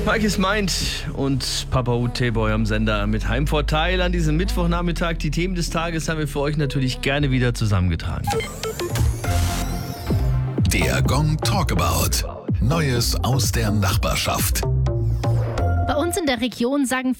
Mike is Mind und Papa T-Boy am Sender mit Heimvorteil an diesem Mittwochnachmittag. Die Themen des Tages haben wir für euch natürlich gerne wieder zusammengetragen. Der Gong Talkabout. Neues aus der Nachbarschaft. Bei uns in der Region sagen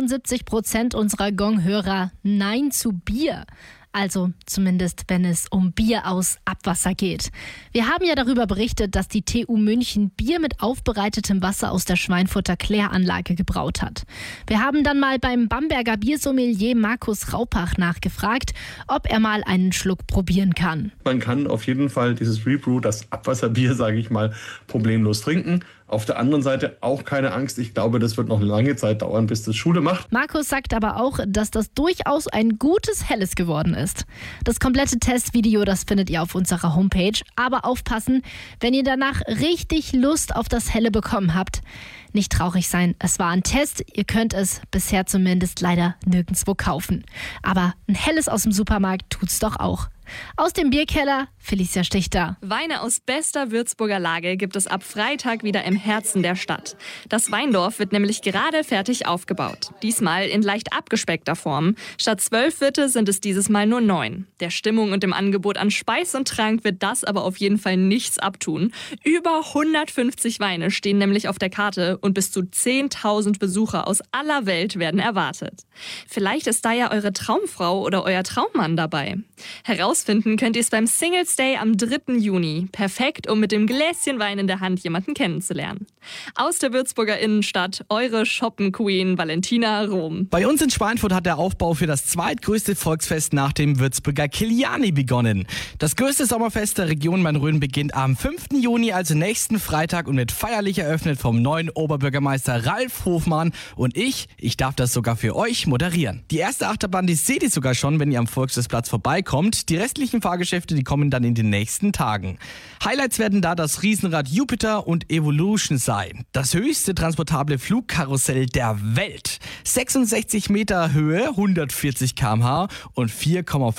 75% unserer Gong-Hörer Nein zu Bier. Also zumindest, wenn es um Bier aus Abwasser geht. Wir haben ja darüber berichtet, dass die TU München Bier mit aufbereitetem Wasser aus der Schweinfurter Kläranlage gebraut hat. Wir haben dann mal beim Bamberger Biersommelier Markus Raupach nachgefragt, ob er mal einen Schluck probieren kann. Man kann auf jeden Fall dieses Rebrew, das Abwasserbier, sage ich mal, problemlos trinken. Auf der anderen Seite auch keine Angst. Ich glaube, das wird noch lange Zeit dauern, bis das Schule macht. Markus sagt aber auch, dass das durchaus ein gutes Helles geworden ist. Das komplette Testvideo, das findet ihr auf unserer Homepage. Aber aufpassen, wenn ihr danach richtig Lust auf das Helle bekommen habt. Nicht traurig sein, es war ein Test. Ihr könnt es bisher zumindest leider nirgendwo kaufen. Aber ein Helles aus dem Supermarkt tut's doch auch. Aus dem Bierkeller, Felicia Stichter. Weine aus bester Würzburger Lage gibt es ab Freitag wieder im Herzen der Stadt. Das Weindorf wird nämlich gerade fertig aufgebaut. Diesmal in leicht abgespeckter Form. Statt 12 Wirte sind es dieses Mal nur 9. Der Stimmung und dem Angebot an Speis und Trank wird das aber auf jeden Fall nichts abtun. Über 150 Weine stehen nämlich auf der Karte und bis zu 10.000 Besucher aus aller Welt werden erwartet. Vielleicht ist da ja eure Traumfrau oder euer Traummann dabei. Herausfinden könnt ihr es beim Singles Day am 3. Juni. Perfekt, um mit dem Gläschen Wein in der Hand jemanden kennenzulernen. Aus der Würzburger Innenstadt, eure Shoppen-Queen Valentina Rom. Bei uns in Schweinfurt hat der Aufbau für das zweitgrößte Volksfest nach dem Würzburger Kiliani begonnen. Das größte Sommerfest der Region Main-Rhön beginnt am 5. Juni, also nächsten Freitag, und wird feierlich eröffnet vom neuen Oberbürgermeister Ralf Hofmann. Und ich darf das sogar für euch moderieren. Die erste Achterbahn, die seht ihr sogar schon, wenn ihr am Volksfestplatz vorbeikommt. Die restlichen Fahrgeschäfte, die kommen dann in den nächsten Tagen. Highlights werden da das Riesenrad Jupiter und Evolution sein. Das höchste transportable Flugkarussell der Welt. 66 Meter Höhe, 140 km/h und 4,5